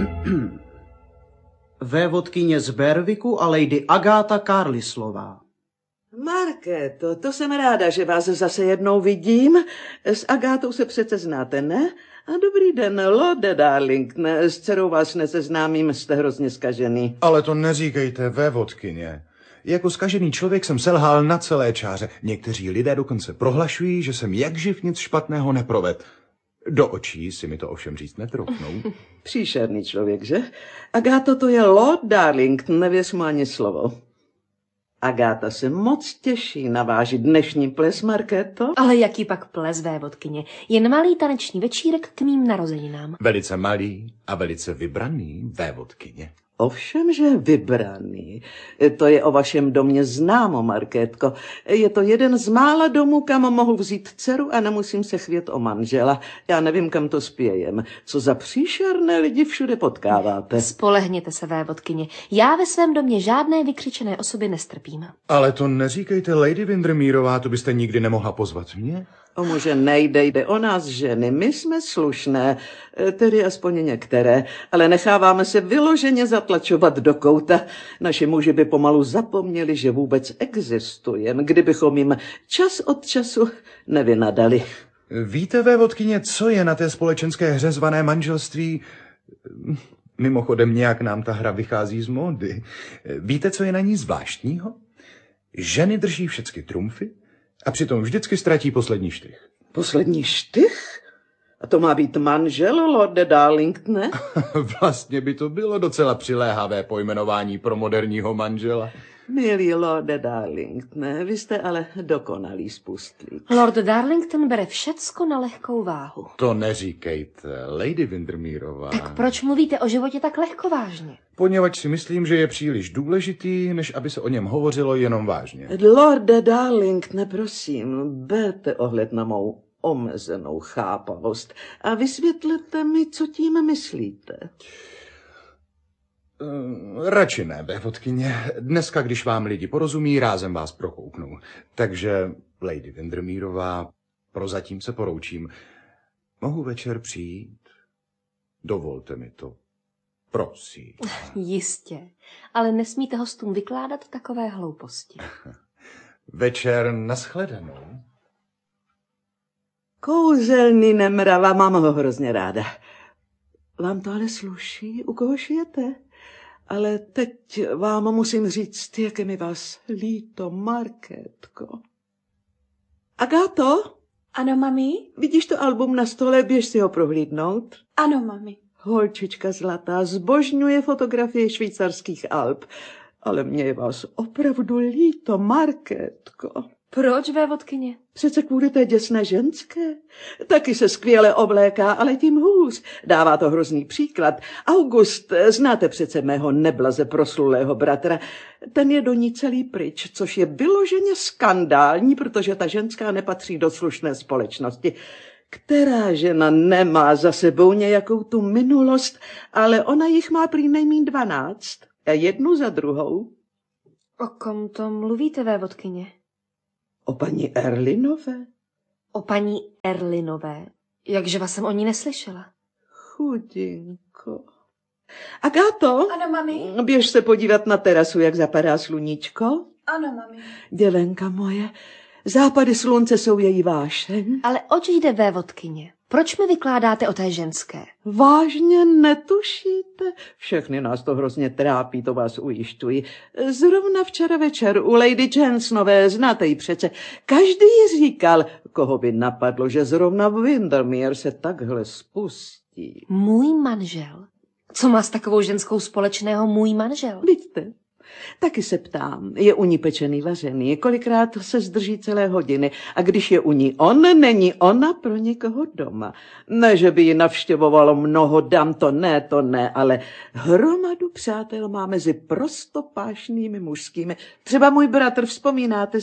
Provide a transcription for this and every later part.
Vévodkyně z Berwiku a lady Agáta Carlislová. Markéto, to jsem ráda, že vás zase jednou vidím. S Agátou se přece znáte, ne? A dobrý den, Lorde Darlington, s dcerou vás neseznámím, jste hrozně zkažený. Ale to neříkejte, vévodkyně. Jako zkažený člověk jsem selhal na celé čáře. Někteří lidé dokonce prohlašují, že jsem jakživ nic špatného neproved. Do očí si mi to ovšem říct netroufnou. Příšerný člověk, že? Agáto, to je Lord Darlington, nevěř mu ani slovo. Agáta se moc těší na váš dnešní ples, Markéto. Ale jaký pak ples, vévodkyně? Jen malý taneční večírek k mým narozeninám. Velice malý a velice vybraný, vévodkyně. Ovšem, že vybraný. To je o vašem domě známo, Markétko. Je to jeden z mála domů, kam mohu vzít dceru a nemusím se chvět o manžela. Já nevím, kam to spějem. Co za příšerné lidi všude potkáváte. Spolehněte se, vévodkyně. Já ve svém domě žádné vykřičené osoby nestrpím. Ale to neříkejte, lady Windermereová, to byste nikdy nemohla pozvat mě? O muže nejde, jde o nás ženy. My jsme slušné, tedy aspoň některé, ale necháváme se vyloženě zatlačovat do kouta. Naši muži by pomalu zapomněli, že vůbec existujeme, kdybychom jim čas od času nevynadali. Víte, vévodkyně, co je na té společenské hře zvané manželství? Mimochodem, nějak nám ta hra vychází z módy. Víte, co je na ní zvláštního? Ženy drží všechny trumfy a přitom vždycky ztratí poslední štych. Poslední štych? A to má být manžel, Lorde Darlington, ne? Vlastně by to bylo docela přiléhavé pojmenování pro moderního manžela. Milý Lorde Darlington, vy jste ale dokonalý spustlík. Lord Darlington bere všecko na lehkou váhu. To neříkejte, lady Windermereová. Tak proč mluvíte o životě tak lehkovážně? Poněvadž si myslím, že je příliš důležitý, než aby se o něm hovořilo jenom vážně. Lorde Darlington, prosím, berte ohled na mou omezenou chápavost a vysvětlete mi, co tím myslíte. Radši ne, vévodkyně. Dneska, když vám lidi porozumí, rázem vás prokouknou. Takže, lady Windermereová, prozatím se poroučím. Mohu večer přijít? Dovolte mi to. Prosím. Jistě, ale nesmíte hostům vykládat takové hlouposti. Večer nashledanou. Kouzelný nemrava, mám ho hrozně ráda. Vám to ale sluší, u koho šijete? Ale teď vám musím říct, jak je mi vás líto, Markétko. Agáto? Ano, mami? Vidíš to album na stole, běž si ho prohlídnout. Ano, mami. Holčička zlatá zbožňuje fotografie švýcarských Alp, ale mě je vás opravdu líto, Markétko. Proč, vévodkyně? Přece kvůli té děsné ženské. Taky se skvěle obléká, ale tím hůř. Dává to hrozný příklad. August, znáte přece mého neblaze proslulého bratra, ten je do ní celý pryč, což je vyloženě skandální, protože ta ženská nepatří do slušné společnosti. Která žena nemá za sebou nějakou tu minulost, ale ona jich má prý nejmíň 12 a jednu za druhou. O kom to mluvíte, vévodkyně? O paní Erlinové? O paní Erlinové. Jakže vás jsem o ní neslyšela. Chudinko. Agáto? Ano, mami. Běž se podívat na terasu, jak zapadá sluníčko. Ano, mami. Děvenka moje, západy slunce jsou její vášeň. Ale oč jde, vévodkyně? Proč mi vykládáte o té ženské? Vážně netušíte? Všechny nás to hrozně trápí, to vás ujišťuji. Zrovna včera večer u Lady Jensonové, znáte ji přece, každý říkal, koho by napadlo, že zrovna Windermere se takhle spustí. Můj manžel? Co má s takovou ženskou společného můj manžel? Vidíte? Taky se ptám, je u ní pečený vařený, kolikrát se zdrží celé hodiny a když je u ní on, není ona pro někoho doma. Ne, že by ji navštěvovalo mnoho dam, to ne, ale hromadu přátel má mezi prostopášnými mužskými. Třeba můj bratr, vzpomínáte si,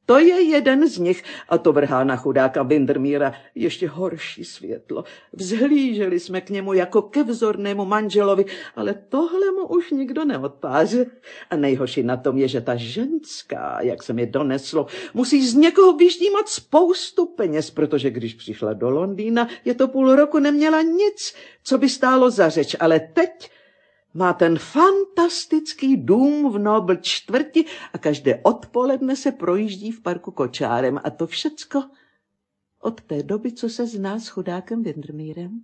To je jeden z nich a to vrhá na chudáka Windermíra ještě horší světlo. Vzhlíželi jsme k němu jako ke vzornému manželovi, ale tohle mu už nikdo neodpáře. A nejhorší na tom je, že ta ženská, jak se mi doneslo, musí z někoho vyždímat spoustu peněz, protože když přišla do Londýna, je to půl roku neměla nic, co by stálo za řeč, ale teď má ten fantastický dům v Nobl čtvrti a každé odpoledne se projíždí v parku kočárem. A to všecko od té doby, co se zná s chudákem Windermírem.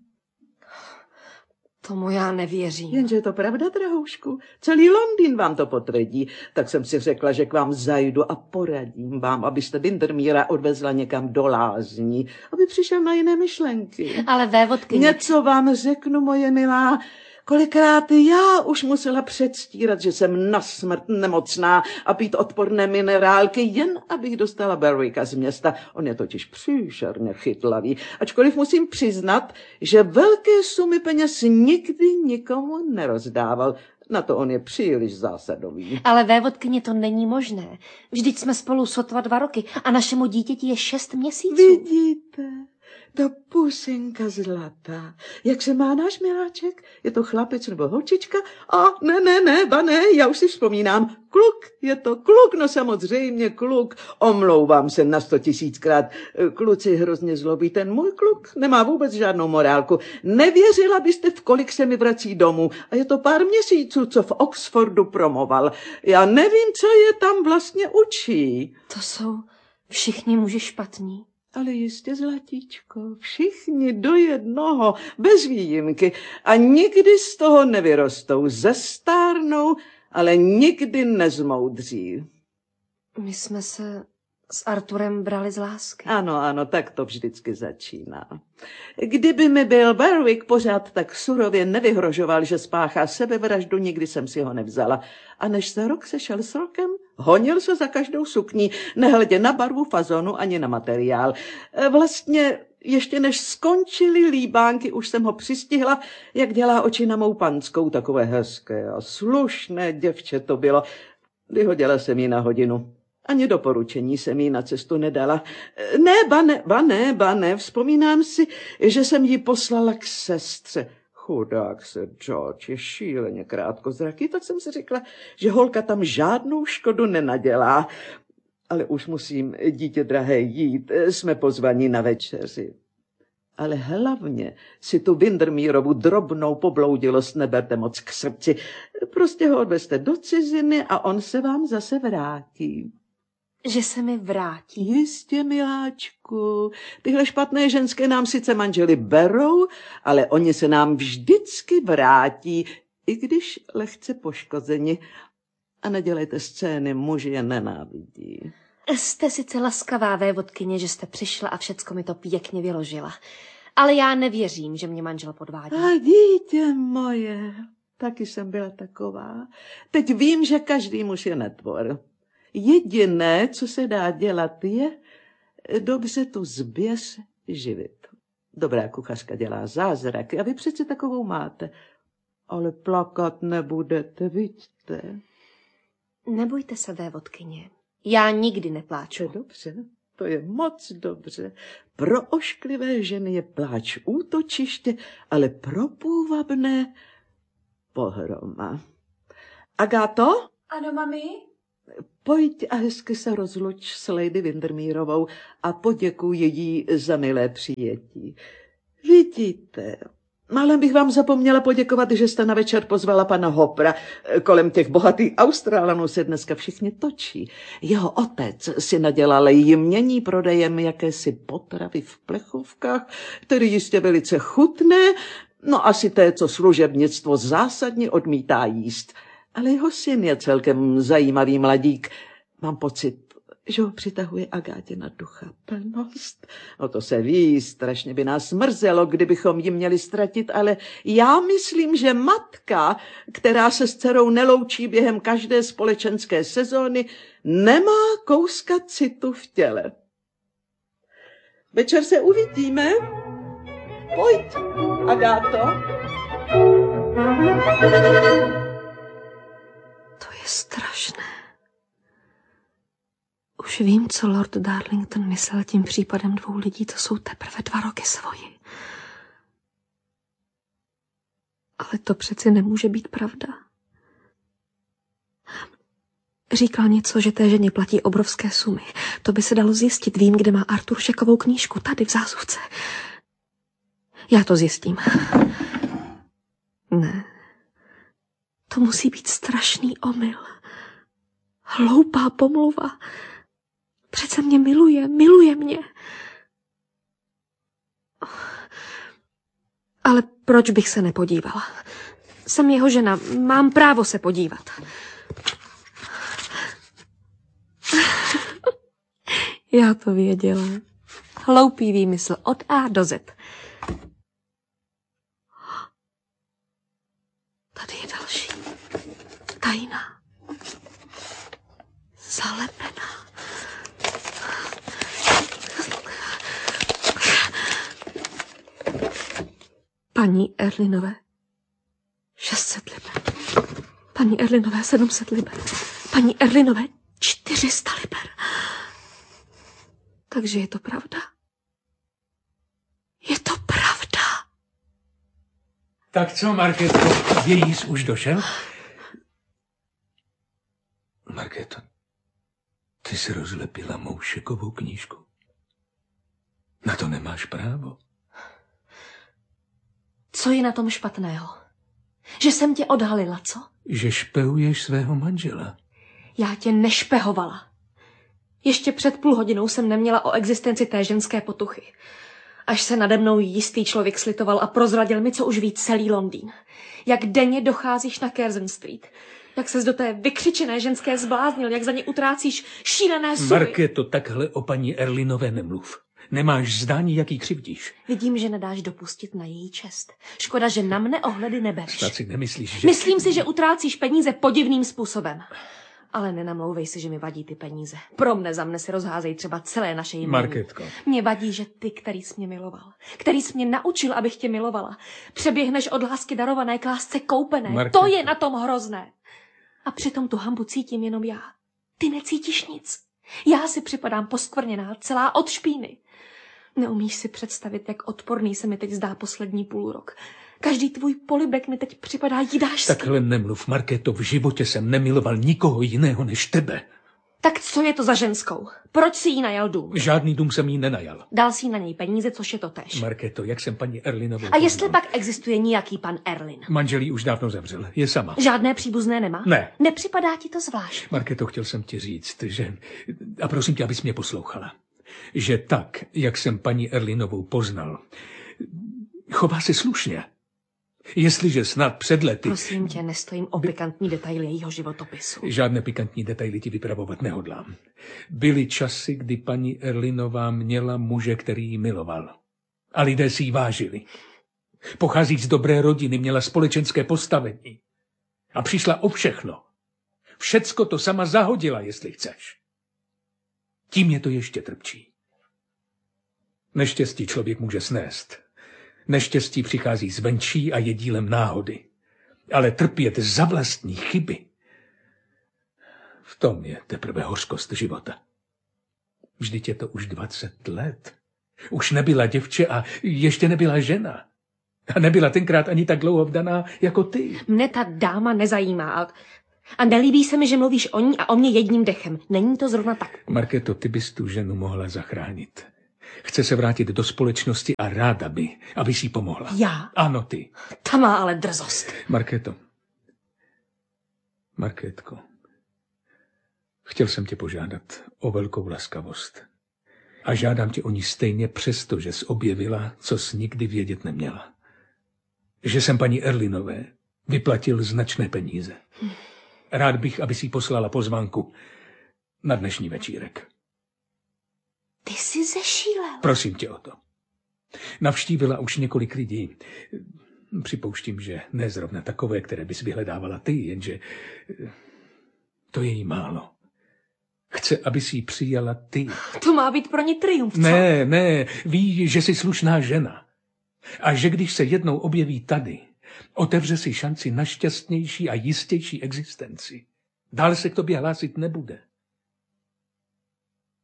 Tomu já nevěřím. Jenže je to pravda, drahoušku. Celý Londýn vám to potvrdí. Tak jsem si řekla, že k vám zajdu a poradím vám, abyste Windermíra odvezla někam do lázní, aby přišel na jiné myšlenky. Ale vévodkyně... Něco vám řeknu, moje milá. Kolikrát já už musela předstírat, že jsem na smrt nemocná a pít odporné minerálky, jen abych dostala Berwicka z města. On je totiž příšerně chytlavý, ačkoliv musím přiznat, že velké sumy peněz nikdy nikomu nerozdával. Na to on je příliš zásadový. Ale vévodkyně, to není možné. Vždyť jsme spolu sotva 2 roky a našemu dítěti je 6 měsíců. Vidíte? Ta pusinka zlatá. Jak se má náš miláček? Je to chlapec nebo holčička? A ne, já už si vzpomínám. Kluk, je to kluk, no samozřejmě kluk. Omlouvám se na 100 000krát. Kluci hrozně zlobí. Ten můj kluk nemá vůbec žádnou morálku. Nevěřila byste, v kolik se mi vrací domů. A je to pár měsíců, co v Oxfordu promoval. Já nevím, co je tam vlastně učí. To jsou všichni muži špatní. Ale jistě, zlatíčko, všichni do jednoho, bez výjimky. A nikdy z toho nevyrostou, zestárnou, ale nikdy nezmoudří. My jsme se s Arturem brali z lásky. Ano, tak to vždycky začíná. Kdyby mi byl Berwick pořád tak surově nevyhrožoval, že spáchá sebevraždu, nikdy jsem si ho nevzala. A než se rok sešel s rokem, honil se za každou sukní, nehledě na barvu, fazonu ani na materiál. Vlastně ještě než skončily líbánky, už jsem ho přistihla, jak dělá oči na mou panskou, takové hezké a slušné děvče to bylo. Vyhodila jsem ji na hodinu. Ani doporučení jsem jí na cestu nedala. Ne, vzpomínám si, že jsem ji poslala k sestře. Chudák se George je šíleně krátkozraký, tak jsem si řekla, že holka tam žádnou škodu nenadělá. Ale už musím, dítě drahé, jít, jsme pozvaní na večeři. Ale hlavně si tu Windermírovu drobnou pobloudilost neberte moc k srdci. Prostě ho odvezte do ciziny a on se vám zase vrátí. Že se mi vrátí. Jistě, miláčku. Tyhle špatné ženské nám sice manželi berou, ale oni se nám vždycky vrátí, i když lehce poškozeni. A nedělejte scény, muži je nenávidí. Jste sice laskavá, vévodkyně, že jste přišla a všecko mi to pěkně vyložila. Ale já nevěřím, že mě manžel podvádí. A dítě moje, taky jsem byla taková. Teď vím, že každý muž je netvor. Jediné, co se dá dělat, je dobře tu zběs živit. Dobrá kuchařka dělá zázraky a vy přece takovou máte. Ale plakat nebudete, vidíte. Nebojte se, vévodkyně. Já nikdy To nepláču. je dobře, to je moc dobře. Pro ošklivé ženy je pláč útočiště, ale pro půvabné pohroma. Agáto? Ano, mami? Pojď a hezky se rozluč s Lady Windermírovou a poděkuji jí za milé přijetí. Vidíte, málem bych vám zapomněla poděkovat, že jste na večer pozvala pana Hopra. Kolem těch bohatých Australanů se dneska všichni točí. Jeho otec si nadělal jmění prodejem jakési potravy v plechovkách, které jistě velice chutné, no asi té, co služebnictvo zásadně odmítá jíst. Ale jeho syn je celkem zajímavý mladík. Mám pocit, že ho přitahuje Agátina ducha plnost. No to se ví, strašně by nás mrzelo, kdybychom ji měli ztratit, ale já myslím, že matka, která se s dcerou neloučí během každé společenské sezóny, nemá kouska citu v těle. Večer se uvidíme. Pojď, Agáto. To je strašné. Už Už vím, co Lord Darlington myslel tím případem 2 lidí, co jsou teprve 2 roky svoji. Ale to přeci nemůže být pravda. Říkal něco, že té ženě platí obrovské sumy. To by se dalo zjistit. Vím, kde má Arthur Šekovou knížku. Tady v zásuvce. Já to zjistím. Ne. To musí být strašný omyl. Hloupá pomluva. Přece mě miluje mě. Ale proč bych se nepodívala? Jsem jeho žena, mám právo se podívat. Já to věděla. Hloupý výmysl od A do Z. Tady je další. Tajná. Zalepená. Paní Erlinové 600 liber. Paní Erlinové 700 liber. Paní Erlinové 400 liber. Takže je to pravda. Je to pravda. Tak co, Markéto, vějíř už došel? Markéto, ty jsi rozlepila mou Šekovou knížku. Na to nemáš právo. Co je na tom špatného? Že jsem tě odhalila, co? Že špehuješ svého manžela. Já tě nešpehovala. Ještě před 30 minut jsem neměla o existenci té ženské potuchy. Až se nade mnou jistý člověk slitoval a prozradil mi, co už ví celý Londýn. Jak denně docházíš na Curzon Street. Jak ses do té vykřičené ženské zbláznil, jak za ně utrácíš šílené sumy. Markéto, takhle o paní Erlinové nemluv. Nemáš zdání, jaký křivdíš. Vidím, že nedáš dopustit na její čest. Škoda, že na mne ohledy nebereš. Snad si nemyslíš, že... Myslím si, že utrácíš peníze podivným způsobem. Ale nenamlouvej si, že mi vadí ty peníze. Pro mne, za mne si rozházej třeba celé naše jmění. Markétko. Mně vadí, že ty, který jsi mě miloval, který jsi mě naučil, abych tě milovala, přeběhneš od lásky darované k lásce koupené. Markétko. To je na tom hrozné. A přitom tu hanbu cítím jenom já. Ty necítíš nic. Já si připadám poskvrněná, celá od špíny. Neumíš si představit, jak odporný se mi teď zdá poslední půlrok. Každý tvůj polibek mi teď připadá jídářský. Takhle nemluv, Markéto, v životě jsem nemiloval nikoho jiného než tebe. Tak co je to za ženskou? Proč si jí najal dům? Žádný dům jsem jí nenajal. Dal si jí na něj peníze, což je to též. Markéto, jak jsem paní Erlinovou... A jestli poznal? pak existuje nějaký pan Erlin? Manželí už dávno zemřel, je sama. Žádné příbuzné nemá? Ne. Nepřipadá ti to zvlášť? Markéto, chtěl jsem ti říct, že... A prosím tě, abys mě poslouchala. Že tak, jak jsem paní Erlinovou poznal, chová se slušně. Jestliže snad před lety... Prosím tě, nestojím o pikantní detaily jejího životopisu. Žádné pikantní detaily ti vypravovat nehodlám. Byly časy, kdy paní Erlinová měla muže, který ji miloval. A lidé si ji vážili. Pochází z dobré rodiny, měla společenské postavení. A přišla o všechno. Všecko to sama zahodila, jestli chceš. Tím je to ještě trpčí. Neštěstí člověk může snést. Neštěstí přichází zvenčí a je dílem náhody. Ale trpět za vlastní chyby, v tom je teprve hořkost života. Vždyť je to už 20 let. Už nebyla děvče a ještě nebyla žena. A nebyla tenkrát ani tak dlouho vdaná jako ty. Mne ta dáma nezajímá. A nelíbí se mi, že mluvíš o ní a o mě jedním dechem. Není to zrovna tak. Markéto, ty bys tu ženu mohla zachránit. Chce se vrátit do společnosti a ráda by, aby si pomohla. Já? Ano, ty. Ta má ale drzost. Markétko, chtěl jsem tě požádat o velkou laskavost. A žádám tě o ní stejně přesto, že jsi objevila, co jsi nikdy vědět neměla. Že jsem paní Erlinové vyplatil značné peníze. Rád bych, aby si poslala pozvánku na dnešní večírek. Ty jsi zešílel. Prosím tě o to. Navštívila už několik lidí. Připouštím, že ne zrovna takové, které bys vyhledávala ty, jenže to je jí málo. Chce, aby si ji přijala ty. To má být pro ní triumf, co? Ne, ví, že jsi slušná žena. A že když se jednou objeví tady, otevře si šanci na šťastnější a jistější existenci. Dál se k tobě hlásit nebude.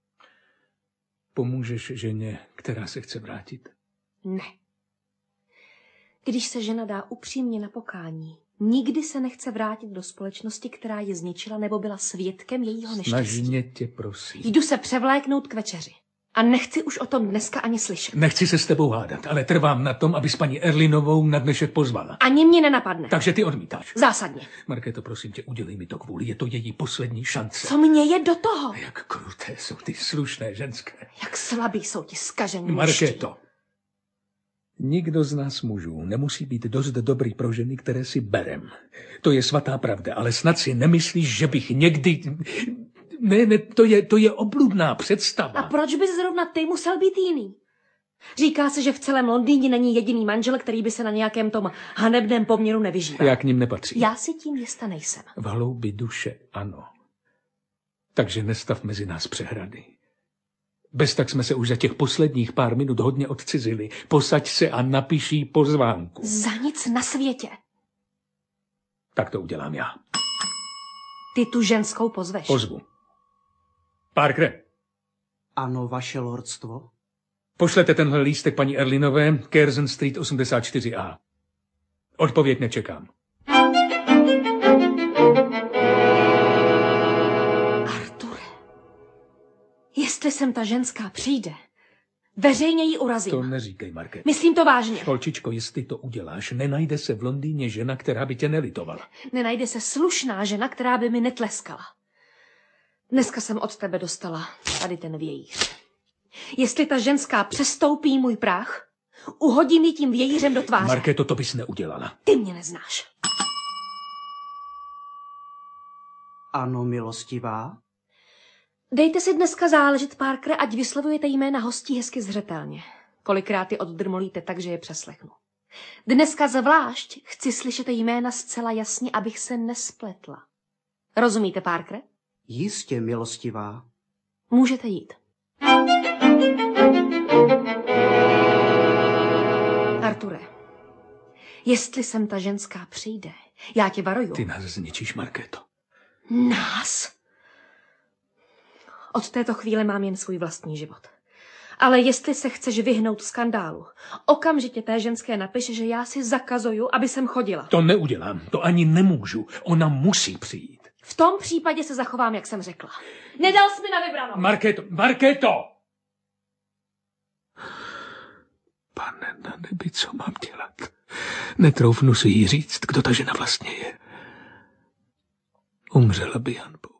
Pomůžeš ženě, která se chce vrátit? Ne. Když se žena dá upřímně na pokání, nikdy se nechce vrátit do společnosti, která ji zničila nebo byla svědkem jejího neštěstí. Snažně tě, prosím. Jdu se převléknout k večeři. A nechci už o tom dneska ani slyšet. Nechci se s tebou hádat, ale trvám na tom, abys paní Erlinovou na dnešek pozvala. Ani mě nenapadne. Takže ty odmítáš. Zásadně. Markéto, prosím tě, udělej mi to kvůli. Je to její poslední šance. Co mě je do toho? Jak kruté jsou ty slušné ženské. Jak slabí jsou ti zkažení mužští. Markéto, nikdo z nás mužů nemusí být dost dobrý pro ženy, které si berem. To je svatá pravda, ale snad si nemyslíš, že bych někdy... Ne, to je obludná představa. A proč by zrovna ty musel být jiný? Říká se, že v celém Londýně není jediný manžel, který by se na nějakém tom hanebném poměru nevyžíval. Já k ním nepatří. Já si tím jista nejsem. V hloubi duše ano. Takže nestav mezi nás přehrady. Bez tak jsme se už za těch posledních pár minut hodně odcizili. Posaď se a napiš jí pozvánku. Za nic na světě. Tak to udělám já. Ty tu ženskou pozveš. Pozvu. Parker, Ano, vaše lordstvo. pošlete tenhle lístek paní Erlinové, Curzon Street 84A. Odpověď nečekám. Arture, jestli sem ta ženská přijde, veřejně ji urazím. To neříkej, Marke. Myslím to vážně. Holčičko, jestli to uděláš, nenajde se v Londýně žena, která by tě nelitovala. Nenajde se slušná žena, která by mi netleskala. Dneska jsem od tebe dostala tady ten vějíř. Jestli ta ženská přestoupí můj práh, uhodím ji tím vějířem do tváře. Markéto, to bys neudělala. Ty mě neznáš. Ano, milostivá. Dejte si dneska záležet, Parker, ať vyslovujete jména hostí hezky zřetelně. Kolikrát je oddrmolíte tak, že je přeslechnu. Dneska zvlášť chci slyšet jména zcela jasně, abych se nespletla. Rozumíte, Parker? Jistě, milostivá. Můžete jít. Arture, jestli sem ta ženská přijde, já tě varuju. Ty nás zničíš, Markéto. Nás? Od této chvíle mám jen svůj vlastní život. Ale jestli se chceš vyhnout skandálu, okamžitě té ženské napiš, že já si zakazuju, aby sem chodila. To neudělám, to ani nemůžu. Ona musí přijít. V tom případě se zachovám, jak jsem řekla. Nedal jsi mi na vybranou. Markéto! Pane na nebi, co mám dělat? Netroufnu si jí říct, kdo ta žena vlastně je. Umřela by, Janbo.